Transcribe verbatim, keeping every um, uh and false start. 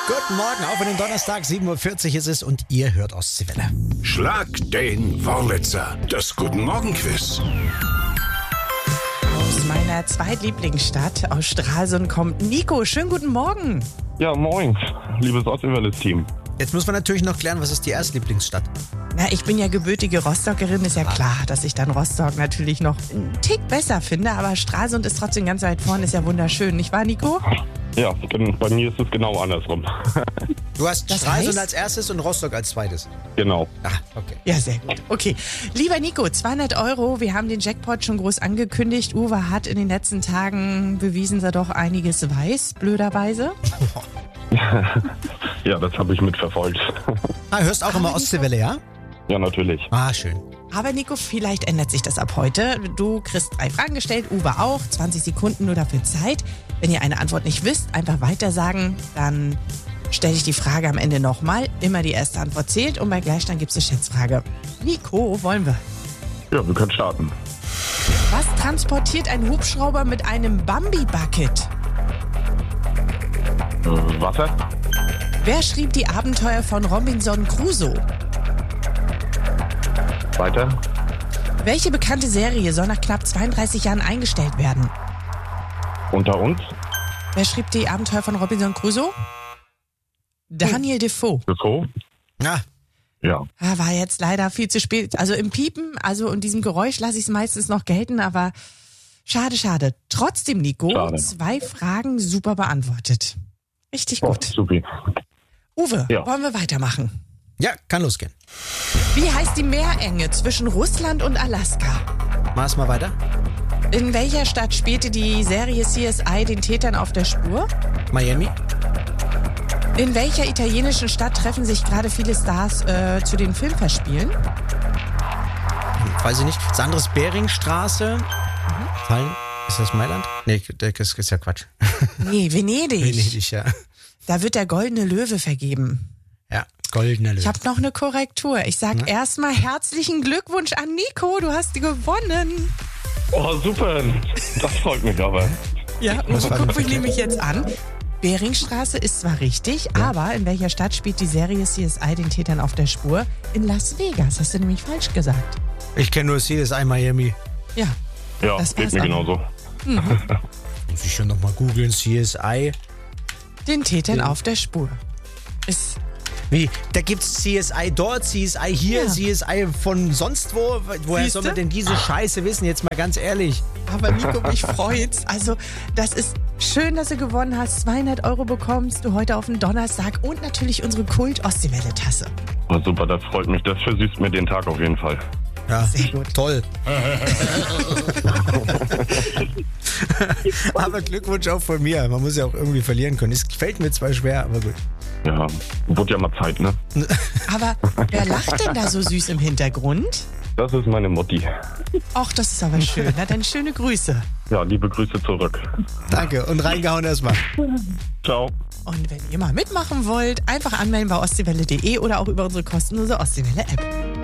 Guten Morgen, auf in den Donnerstag, sieben Uhr vierzig ist es und ihr hört Ostseewelle. Schlag den Wurlitzer, das Guten Morgen Quiz. Aus meiner Zweitlieblingsstadt, aus Stralsund, kommt Nico. Schönen guten Morgen. Ja, moin, liebes Ostseewelle-Team. Jetzt muss man natürlich noch klären, was ist die Erstlieblingsstadt? Na, ich bin ja gebürtige Rostockerin, ist ja klar, dass ich dann Rostock natürlich noch einen Tick besser finde, aber Stralsund ist trotzdem ganz weit vorne, ist ja wunderschön, nicht wahr, Nico? Ja, bei mir ist es genau andersrum. Du hast Das Stralsund heißt? als erstes und Rostock als zweites. Genau. Ah, okay. Ja, sehr gut. Okay, lieber Nico, zweihundert Euro, wir haben den Jackpot schon groß angekündigt. Uwe hat in den letzten Tagen bewiesen, dass er doch einiges weiß, blöderweise. Ja, das habe ich mitverfolgt. Ah, hörst auch immer Nico- Ostseewelle, ja? Ja, natürlich. Ah, schön. Aber Nico, vielleicht ändert sich das ab heute. Du kriegst drei Fragen gestellt, Uwe auch. zwanzig Sekunden nur dafür Zeit. Wenn ihr eine Antwort nicht wisst, einfach weiter sagen. Dann stelle ich die Frage am Ende nochmal. Immer die erste Antwort zählt und bei Gleichstand gibt es eine Schätzfrage. Nico, wollen wir? Ja, wir können starten. Was transportiert ein Hubschrauber mit einem Bambi-Bucket? Äh, Wasser? Wer schrieb die Abenteuer von Robinson Crusoe? Weiter? Welche bekannte Serie soll nach knapp zweiunddreißig Jahren eingestellt werden? Unter uns? Wer schrieb die Abenteuer von Robinson Crusoe? Daniel Defoe. Defoe? Ah, Ja. Ah, war jetzt leider viel zu spät. Also im Piepen, also in diesem Geräusch lasse ich es meistens noch gelten, aber schade, schade. Trotzdem, Nico, Schade. zwei Fragen super beantwortet. Richtig Oh, gut. supi. Uwe, Ja. wollen wir weitermachen? ja, kann losgehen. Wie heißt die Meerenge zwischen Russland und Alaska? Mach's mal weiter. In welcher Stadt spielte die Serie C S I den Tätern auf der Spur? Miami? In welcher italienischen Stadt treffen sich gerade viele Stars äh, zu den Filmfestspielen? Weiß ich nicht. Das andere ist Beringstraße. Fallen. Ist das Mailand? Nee, das ist ja Quatsch. Nee, Venedig. Venedig, ja. Da wird der Goldene Löwe vergeben. Ja, goldener Löwe. Ich habe noch eine Korrektur. Ich sag erstmal herzlichen Glückwunsch an Nico. Du hast gewonnen. Oh, super. Das freut mich aber. Ja, und guck mich nämlich jetzt an. Beringstraße ist zwar richtig, aber in welcher Stadt spielt die Serie C S I den Tätern auf der Spur? In Las Vegas. Hast du nämlich falsch gesagt. Ich kenne nur C S I Miami. Ja. Ja, Das geht war's mir auch. genauso. Muss ich schon nochmal googeln. C S I. Den Tätern auf der Spur. Ist Wie? Da gibt's C S I dort, C S I hier, Ja. C S I von sonst wo. Woher Siehste? soll man denn diese Scheiße wissen? Jetzt mal ganz ehrlich. Aber Nico, mich freut's. Also, das ist schön, dass du gewonnen hast. zweihundert Euro bekommst du heute auf den Donnerstag und natürlich unsere Kult-Ostseewelle-Tasse. Oh, super, das freut mich. Das versüßt mir den Tag auf jeden Fall. Ja, Sehr gut. toll. Aber Glückwunsch auch von mir. Man muss ja auch irgendwie verlieren können. Es fällt mir zwar schwer, aber gut. Ja, wurde ja mal Zeit, ne? Aber wer lacht denn da so süß im Hintergrund? Das ist meine Mutti. Ach, das ist aber schön. Na dann schöne Grüße. Ja, liebe Grüße zurück. Danke und reingehauen erstmal. Ciao. Und wenn ihr mal mitmachen wollt, einfach anmelden bei ostseewelle punkt de oder auch über unsere kostenlose Ostseewelle-App.